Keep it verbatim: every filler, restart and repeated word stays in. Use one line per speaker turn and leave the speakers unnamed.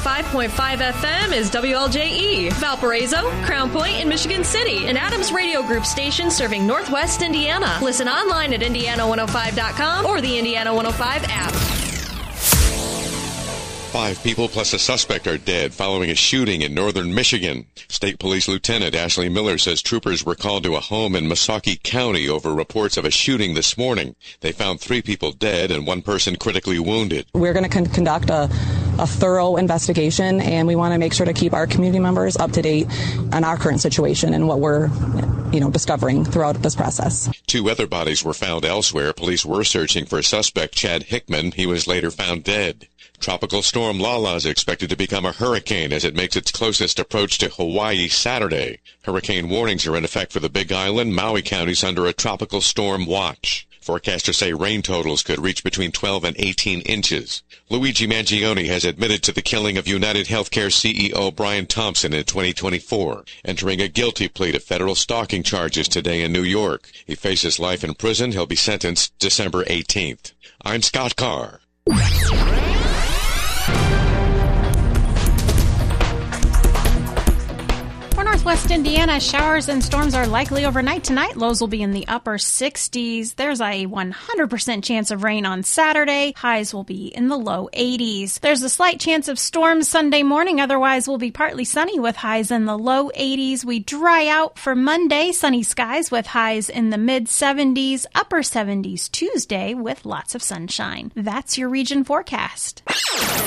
five point five F M is W L J E, Valparaiso, Crown Point, and Michigan City, an Adams Radio Group station serving Northwest Indiana. Listen online at indiana one oh five dot com or the Indiana one oh five app.
Five people plus a suspect are dead following a shooting in northern Michigan. State Police Lieutenant Ashley Miller says troopers were called to a home in Mesauke County over reports of a shooting this morning. They found three people dead and one person critically wounded.
We're going to con- conduct a, a thorough investigation, and we want to make sure to keep our community members up to date on our current situation and what we're, you know, discovering throughout this process.
Two other bodies were found elsewhere. Police were searching for suspect Chad Hickman. He was later found dead. Tropical storm Lala is expected to become a hurricane as it makes its closest approach to Hawaii Saturday. Hurricane warnings are in effect for the Big Island. Maui County's under a tropical storm watch. Forecasters say rain totals could reach between twelve and eighteen inches. Luigi Mangione has admitted to the killing of United Healthcare C E O Brian Thompson in twenty twenty-four, entering a guilty plea to federal stalking charges today in New York. He faces life in prison. He'll be sentenced December eighteenth. I'm Scott Carr.
Northwest Indiana, showers and storms are likely overnight tonight. Lows will be in the upper sixties. There's a one hundred percent chance of rain on Saturday. Highs will be in the low eighties. There's a slight chance of storms Sunday morning. Otherwise, will be partly sunny with highs in the low eighties. We dry out for Monday. Sunny skies with highs in the mid seventies, upper seventies Tuesday with lots of sunshine. That's your region forecast.